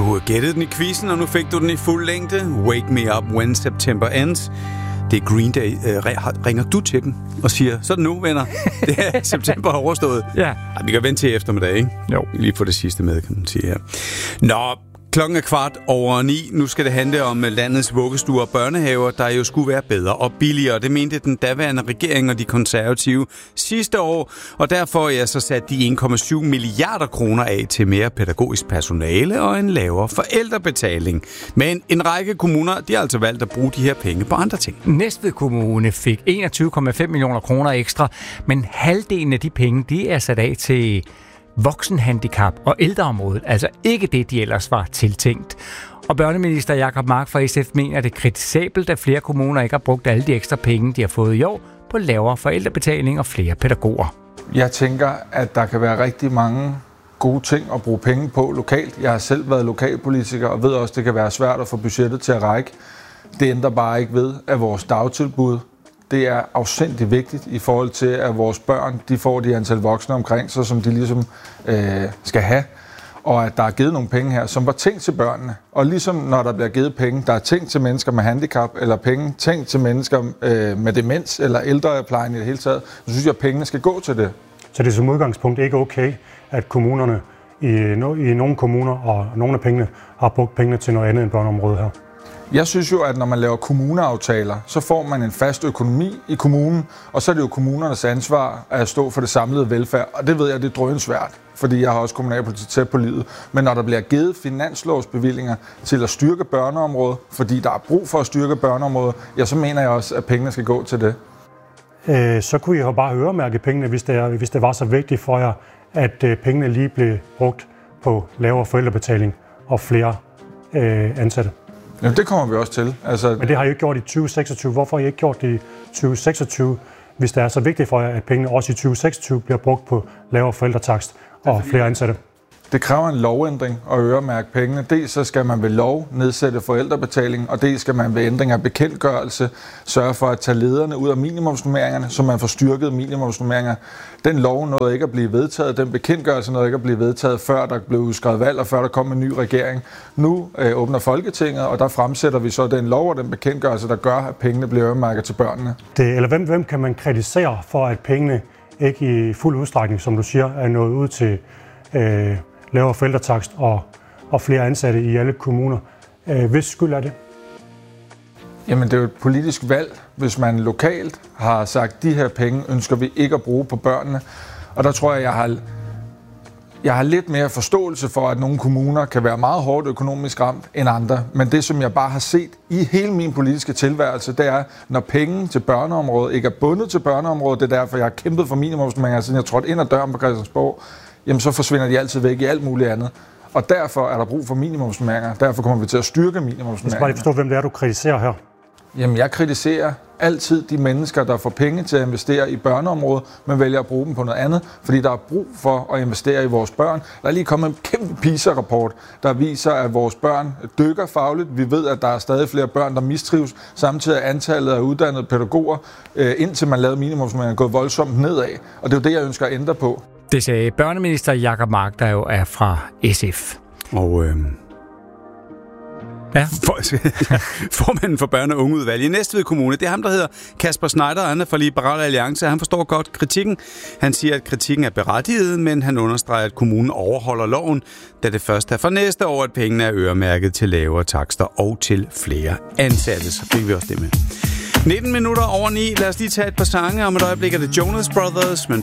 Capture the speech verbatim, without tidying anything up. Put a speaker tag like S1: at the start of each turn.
S1: Du gættede den i quizzen, og nu fik du den i fuld længde. Wake me up when September ends. Det er Green Day. Ringer du til dem og siger, så er det nu, venner. Det er september overstået.
S2: Ja.
S1: Ej, vi kan vente til eftermiddag, ikke?
S2: Jo.
S1: Lige få det sidste med, kan man sige her. Nå, klokken er kvart over ni. Nu skal det handle om landets vuggestuer og børnehaver, der jo skulle være bedre og billigere. Det mente den daværende regering og de konservative sidste år. Og derfor er så sat de en komma syv milliarder kroner af til mere pædagogisk personale og en lavere forældrebetaling. Men en række kommuner, de har altså valgt at bruge de her penge på andre ting.
S2: Næstved Kommune fik enogtyve komma fem millioner kroner ekstra, men halvdelen af de penge, de er sat af til voksenhandicap og ældreområdet, altså ikke det, de ellers var tiltænkt. Og børneminister Jacob Mark fra S F mener, at det er kritisabelt, at flere kommuner ikke har brugt alle de ekstra penge, de har fået i år, på lavere forældrebetaling og flere pædagoger.
S3: Jeg tænker, at der kan være rigtig mange gode ting at bruge penge på lokalt. Jeg har selv været lokalpolitiker og ved også, at det kan være svært at få budgettet til at række. Det ændrer bare ikke ved, at vores dagtilbud, det er afsindigt vigtigt i forhold til, at vores børn, de får de antal voksne omkring sig, som de ligesom øh, skal have. Og at der er givet nogle penge her, som var tænkt til børnene. Og ligesom når der bliver givet penge, der er tænkt til mennesker med handicap, eller penge tænkt til mennesker øh, med demens, eller ældreplejen i det hele taget, så synes jeg, at pengene skal gå til det.
S4: Så det er som udgangspunkt ikke okay, at kommunerne i, no, i nogle kommuner og nogle af pengene har brugt pengene til noget andet end børneområdet her?
S3: Jeg synes jo, at når man laver kommuneaftaler, så får man en fast økonomi i kommunen, og så er det jo kommunernes ansvar at stå for det samlede velfærd. Og det ved jeg, det er drønsvært, fordi jeg har også kommunalpolitik tæt på livet. Men når der bliver givet finanslovsbevillinger til at styrke børneområdet, fordi der er brug for at styrke børneområdet, ja, så mener jeg også, at pengene skal gå til det.
S4: Øh, så kunne I jo bare øremærke pengene, hvis det, er, hvis det var så vigtigt for jer, at øh, pengene lige blev brugt på lavere forældrebetaling og flere øh, ansatte.
S3: Jamen, det kommer vi også til. Altså,
S4: Men det har I ikke gjort i tyve seksogtyve. Hvorfor har I ikke gjort det i tyve seksogtyve, hvis det er så vigtigt for jer, at pengene også i tyve seksogtyve bliver brugt på lavere forældretakst og flere ansatte?
S3: Det kræver en lovændring at øremærke pengene. Dels så skal man ved lov nedsætte forældrebetalingen, og dels skal man ved ændring af bekendtgørelse sørge for at tage lederne ud af minimumsnormeringerne, så man får styrket minimumsnormeringer. Den lov nåede ikke at blive vedtaget, den bekendtgørelse nåede ikke at blive vedtaget, før der blev udskrevet valg og før der kom en ny regering. Nu øh, åbner Folketinget, og der fremsætter vi så den lov og den bekendtgørelse, der gør, at pengene bliver øremærket til børnene.
S4: Det, eller hvem, hvem kan man kritisere for, at pengene ikke i fuld udstrækning, som du siger, er nået ud til øh, lavere forældretakst og, og flere ansatte i alle kommuner? Øh, hvis skyld er det?
S3: Jamen, det er jo et politisk valg, hvis man lokalt har sagt, at de her penge ønsker vi ikke at bruge på børnene. Og der tror jeg, jeg har, jeg har lidt mere forståelse for, at nogle kommuner kan være meget hårdt økonomisk ramt end andre. Men det, som jeg bare har set i hele min politiske tilværelse, det er, når penge til børneområdet ikke er bundet til børneområdet, det er derfor, jeg har kæmpet for minimumsnormeringer, siden jeg trådte ind ad døren på Christiansborg, jamen så forsvinder de altid væk i alt muligt andet. Og derfor er der brug for minimumsnormeringer. Derfor kommer vi til at styrke minimumsnormeringer.
S4: Jeg skal bare lige forstå, hvem det er, du kritiserer her.
S3: Jamen, jeg kritiserer altid de mennesker, der får penge til at investere i børneområdet, men vælger at bruge dem på noget andet, fordi der er brug for at investere i vores børn. Der er lige kommet en kæmpe PISA-rapport, der viser, at vores børn dykker fagligt. Vi ved, at der er stadig flere børn, der mistrives. Samtidig er antallet af uddannede pædagoger, indtil man lavede minimumsnormeringer, gået voldsomt nedad. Og det er jo det, jeg ønsker at ændre på.
S2: Det sagde børneminister Jacob Mark, der jo er fra S F.
S1: Og øh...
S2: ja.
S1: For, formanden for børne- og ungeudvalget i Næstved Kommune, det er ham, der hedder Kasper Schneider, han er fra Liberal Alliance, han forstår godt kritikken. Han siger, at kritikken er berettiget, men han understreger, at kommunen overholder loven, da det først er for næste år, at pengene er øremærket til lavere takster og til flere ansatte. Så fik vi også det med. nitten minutter over ni. Lad os lige tage et par sange. Om et øjeblik er det Jonas Brothers, men